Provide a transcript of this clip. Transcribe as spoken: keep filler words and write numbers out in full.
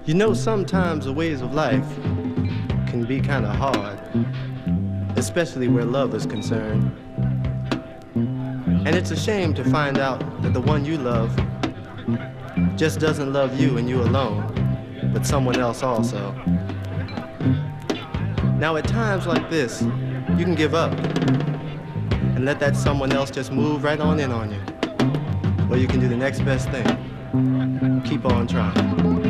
You know, sometimes the ways of life can be kind of hard, especially where love is concerned. And it's a shame to find out that the one you love just doesn't love you and you alone, but someone else also. Now, at times like this, you can give up and let that someone else just move right on in on you. Or you can do the next best thing. Keep on trying.